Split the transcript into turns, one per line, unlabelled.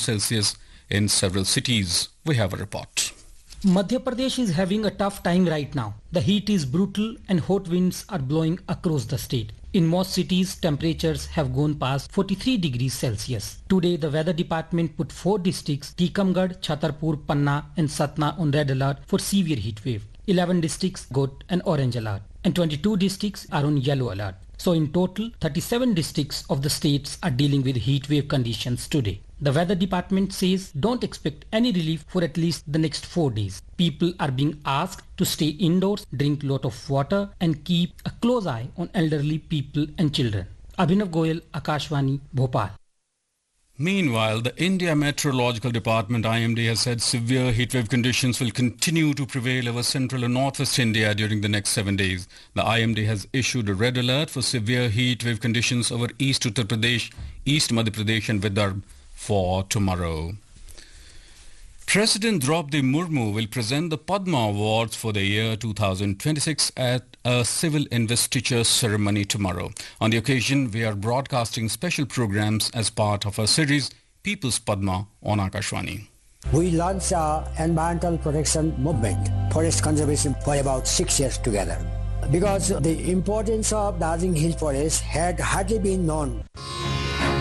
Celsius in several cities. We have a report.
Madhya Pradesh is having a tough time right now. The heat is brutal and hot winds are blowing across the state. In most cities, temperatures have gone past 43 degrees Celsius. Today, the weather department put 4 districts, Tikamgarh, Chhatarpur, Panna and Satna on red alert for severe heat wave. 11 districts got an orange alert and 22 districts are on yellow alert. So in total, 37 districts of the states are dealing with heat wave conditions today. The weather department says don't expect any relief for at least the next 4 days. People are being asked to stay indoors, drink lot of water and keep a close eye on elderly people and children. Abhinav Goyal, Akashvani, Bhopal.
Meanwhile, the India Meteorological Department IMD has said severe heatwave conditions will continue to prevail over central and northwest India during the next 7 days. The IMD has issued a red alert for severe heatwave conditions over East Uttar Pradesh, East Madhya Pradesh and Vidarbha for tomorrow. President Draupadi Murmu will present the Padma Awards for the year 2026 at a civil investiture ceremony tomorrow. On the occasion, we are broadcasting special programs as part of our series People's Padma on Akashvani.
We launched our environmental protection movement, forest conservation, for about 6 years together. Because the importance of Darjeeling Hill Forest had hardly been known